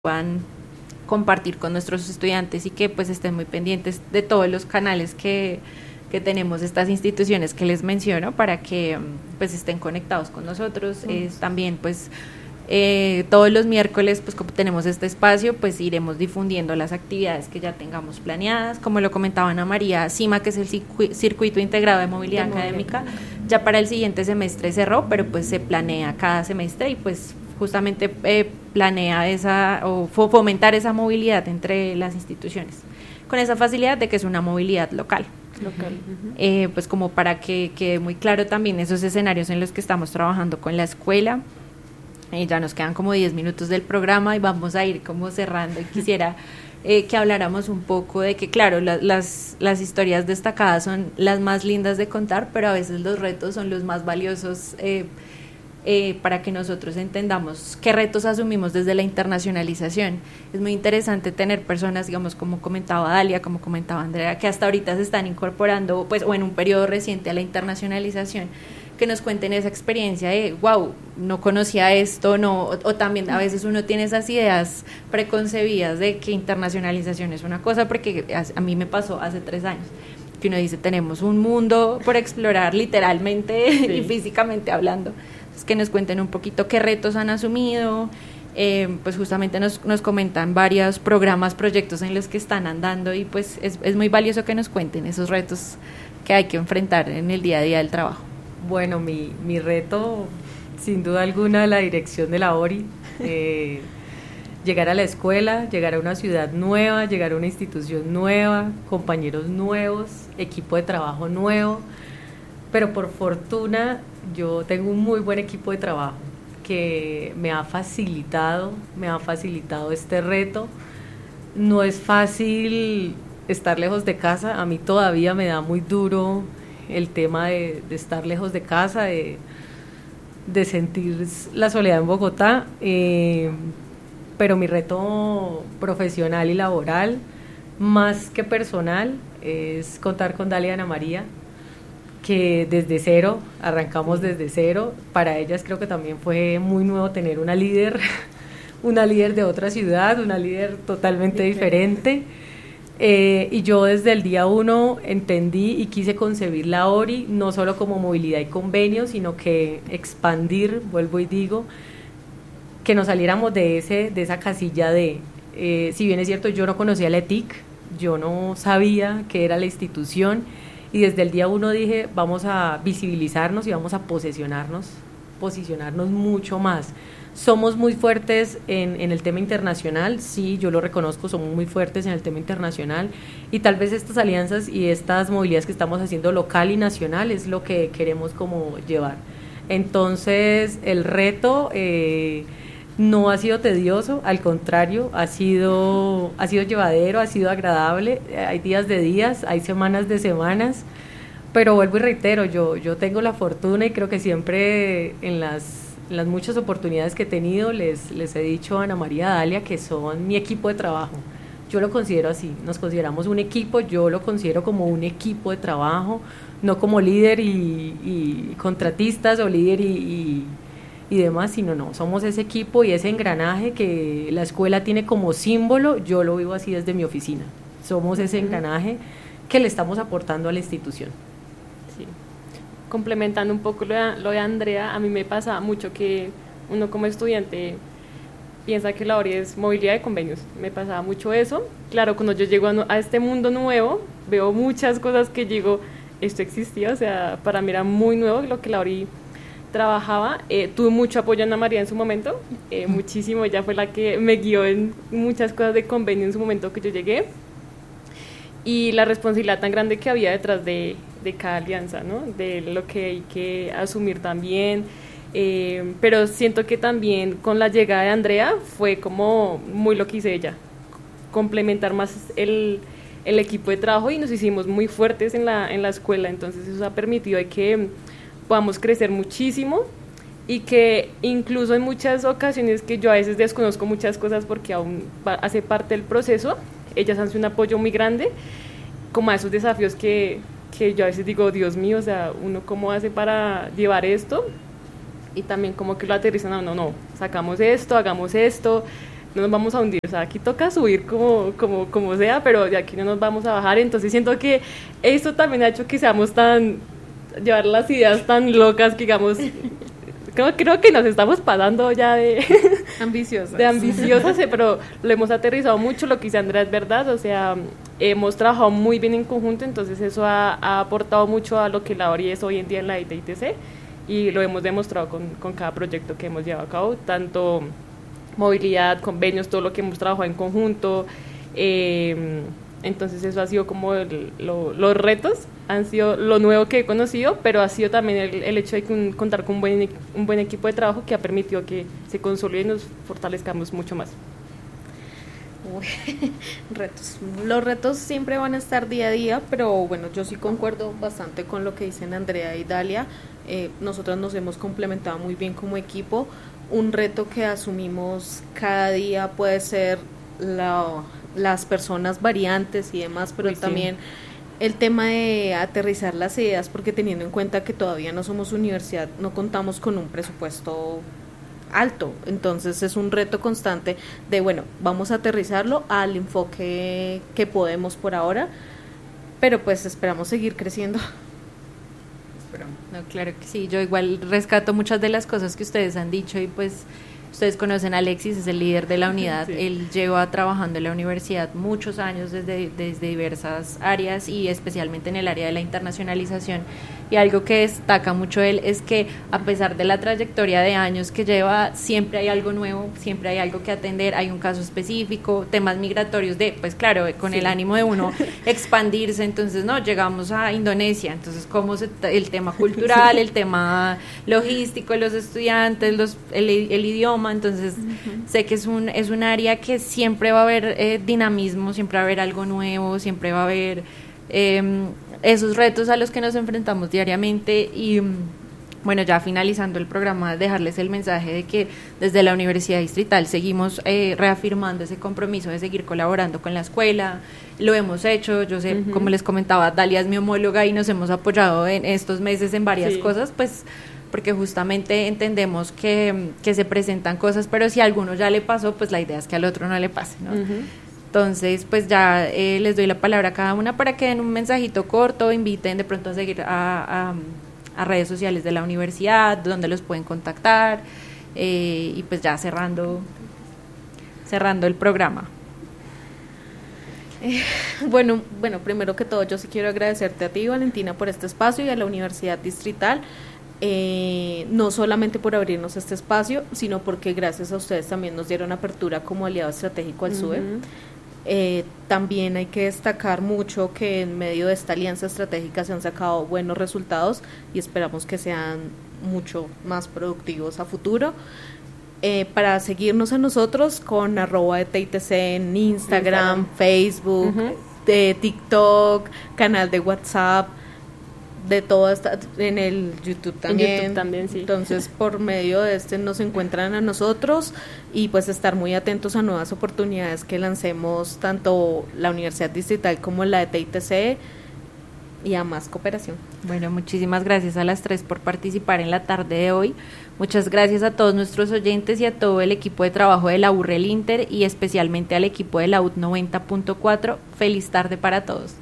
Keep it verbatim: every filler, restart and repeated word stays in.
puedan compartir con nuestros estudiantes y que pues estén muy pendientes de todos los canales que, que tenemos estas instituciones que les menciono para que pues estén conectados con nosotros. Mm. Es también pues eh, todos los miércoles pues como tenemos este espacio pues iremos difundiendo las actividades que ya tengamos planeadas, como lo comentaba Ana María, CIMA, que es el Circuito Integrado de Movilidad de Académica, ya para el siguiente semestre cerró, pero pues se planea cada semestre y pues justamente eh, planea esa o fomentar esa movilidad entre las instituciones, con esa facilidad de que es una movilidad local. local. Uh-huh. Eh, pues como para que quede muy claro también esos escenarios en los que estamos trabajando con la escuela. Eh, ya nos quedan como diez minutos del programa y vamos a ir como cerrando y quisiera eh, que habláramos un poco de que claro, la, las, las historias destacadas son las más lindas de contar, pero a veces los retos son los más valiosos eh, Eh, para que nosotros entendamos qué retos asumimos desde la internacionalización. Es muy interesante tener personas, digamos, como comentaba Dalia, como comentaba Andrea, que hasta ahorita se están incorporando, pues, o en un periodo reciente a la internacionalización, que nos cuenten esa experiencia de, wow, no conocía esto, no, o, o también a veces uno tiene esas ideas preconcebidas de que internacionalización es una cosa, porque a, a mí me pasó hace tres años, que uno dice, tenemos un mundo por explorar literalmente sí. y físicamente hablando. Que nos cuenten un poquito qué retos han asumido, eh, pues justamente nos, nos comentan varios programas, proyectos en los que están andando y pues es, es muy valioso que nos cuenten esos retos que hay que enfrentar en el día a día del trabajo. Bueno, mi, mi reto, sin duda alguna, la dirección de la O R I, eh, llegar a la escuela, llegar a una ciudad nueva, llegar a una institución nueva, compañeros nuevos, equipo de trabajo nuevo, pero por fortuna yo tengo un muy buen equipo de trabajo que me ha facilitado, me ha facilitado este reto. No es fácil estar lejos de casa, a mí todavía me da muy duro el tema de, de estar lejos de casa, de, de sentir la soledad en Bogotá, eh, pero mi reto profesional y laboral, más que personal, es contar con Dalia y Ana María, que desde cero, arrancamos desde cero. Para ellas creo que también fue muy nuevo tener una líder, una líder de otra ciudad, una líder totalmente diferente. Eh, y yo desde el día uno entendí y quise concebir la O R I no solo como movilidad y convenio, sino que expandir, vuelvo y digo, que nos saliéramos de, ese, de esa casilla de, eh, si bien es cierto, yo no conocía la E T I C, yo no sabía qué era la institución, y desde el día uno dije, vamos a visibilizarnos y vamos a posicionarnos, posicionarnos mucho más. Somos muy fuertes en, en el tema internacional, sí, yo lo reconozco, somos muy fuertes en el tema internacional, y tal vez estas alianzas y estas movilidades que estamos haciendo local y nacional es lo que queremos como llevar. Entonces, el reto eh, no ha sido tedioso, al contrario, ha sido, ha sido llevadero, ha sido agradable, hay días de días, hay semanas de semanas, pero vuelvo y reitero, yo, yo tengo la fortuna y creo que siempre en las, en las muchas oportunidades que he tenido les, les he dicho a Ana María, Dalia, que son mi equipo de trabajo. Yo lo considero así, nos consideramos un equipo, yo lo considero como un equipo de trabajo, no como líder y, y contratistas o líder y, y y demás, sino no, somos ese equipo y ese engranaje que la escuela tiene como símbolo, yo lo vivo así desde mi oficina, somos ese engranaje que le estamos aportando a la institución. Sí. Complementando un poco lo de, lo de Andrea, a mí me pasa mucho que uno como estudiante piensa que la O R I es movilidad de convenios, me pasaba mucho eso, claro, cuando yo llego a, a este mundo nuevo, veo muchas cosas que digo, esto existía, o sea, para mí era muy nuevo lo que la O R I trabajaba, eh, tuve mucho apoyo a Ana María en su momento, eh, muchísimo, ella fue la que me guió en muchas cosas de convenio en su momento que yo llegué, y la responsabilidad tan grande que había detrás de, de cada alianza, ¿no? De lo que hay que asumir también, eh, pero siento que también con la llegada de Andrea fue como muy lo que hice ella, complementar más el, el equipo de trabajo y nos hicimos muy fuertes en la, en la escuela, entonces eso ha permitido que podamos crecer muchísimo y que incluso en muchas ocasiones que yo a veces desconozco muchas cosas porque aún hace parte del proceso, ellas han sido un apoyo muy grande como a esos desafíos que, que yo a veces digo, Dios mío, o sea, uno cómo hace para llevar esto y también como que lo aterrizan, no, no, no, sacamos esto, hagamos esto, no nos vamos a hundir, o sea, aquí toca subir como, como, como sea, pero de aquí no nos vamos a bajar, entonces siento que esto también ha hecho que seamos tan, llevar las ideas tan locas que digamos, creo, creo que nos estamos pasando ya de ambiciosas, de ambiciosas, pero lo hemos aterrizado mucho, lo que dice Andrea es verdad, o sea, hemos trabajado muy bien en conjunto, entonces eso ha, ha aportado mucho a lo que la O R I es hoy en día en la I T C, y lo hemos demostrado con, con cada proyecto que hemos llevado a cabo, tanto movilidad, convenios, todo lo que hemos trabajado en conjunto, eh, entonces eso ha sido como el, lo, los retos, han sido lo nuevo que he conocido, pero ha sido también el, el hecho de un, contar con un buen, un buen equipo de trabajo que ha permitido que se consolide y nos fortalezcamos mucho más. Uy, retos. Los retos siempre van a estar día a día, pero bueno, yo sí concuerdo bastante con lo que dicen Andrea y Dalia. Eh, nosotros nos hemos complementado muy bien como equipo. Un reto que asumimos cada día puede ser la, las personas variantes y demás, pero Uy, también sí. el tema de aterrizar las ideas, porque teniendo en cuenta que todavía no somos universidad, no contamos con un presupuesto alto, entonces es un reto constante de, bueno, vamos a aterrizarlo al enfoque que podemos por ahora, pero pues esperamos seguir creciendo. No, claro que sí, yo igual rescato muchas de las cosas que ustedes han dicho y pues ustedes conocen a Alexis, es el líder de la unidad, sí. Él lleva trabajando en la universidad muchos años desde, desde diversas áreas y especialmente en el área de la internacionalización, y algo que destaca mucho él es que a pesar de la trayectoria de años que lleva, siempre hay algo nuevo, siempre hay algo que atender, hay un caso específico, temas migratorios de, pues claro, con sí. el ánimo de uno expandirse, entonces no, llegamos a Indonesia, entonces cómo se, el tema cultural, sí. el tema logístico, los estudiantes, los, el, el idioma, entonces uh-huh. sé que es un, es un área que siempre va a haber eh, dinamismo, siempre va a haber algo nuevo, siempre va a haber eh, esos retos a los que nos enfrentamos diariamente y bueno, ya finalizando el programa, dejarles el mensaje de que desde la Universidad Distrital seguimos eh, reafirmando ese compromiso de seguir colaborando con la escuela, lo hemos hecho, yo sé, uh-huh. como les comentaba, Dalia es mi homóloga y nos hemos apoyado en estos meses en varias sí. cosas, pues porque justamente entendemos que, que se presentan cosas, pero si a alguno ya le pasó, pues la idea es que al otro no le pase, ¿no? Uh-huh. Entonces, pues ya eh, les doy la palabra a cada una para que den un mensajito corto, inviten de pronto a seguir a, a, a redes sociales de la universidad, donde los pueden contactar, eh, y pues ya cerrando, cerrando el programa. Eh, bueno, bueno, primero que todo yo sí quiero agradecerte a ti, Valentina, por este espacio y a la Universidad Distrital. Eh, no solamente por abrirnos este espacio, sino porque gracias a ustedes también nos dieron apertura como aliado estratégico al uh-huh. S U E. Eh, también hay que destacar mucho que en medio de esta alianza estratégica se han sacado buenos resultados y esperamos que sean mucho más productivos a futuro. Eh, para seguirnos a nosotros con arroba de T I T C en Instagram, Instagram. Facebook, uh-huh. de TikTok, canal de WhatsApp, de todo hasta en el YouTube también. En YouTube también, sí. Entonces, por medio de este nos encuentran a nosotros y pues estar muy atentos a nuevas oportunidades que lancemos tanto la Universidad Distrital como la de T I T C y a más cooperación. Bueno, muchísimas gracias a las tres por participar en la tarde de hoy. Muchas gracias a todos nuestros oyentes y a todo el equipo de trabajo de la U R L Inter y especialmente al equipo de la U T noventa punto cuatro. Feliz tarde para todos.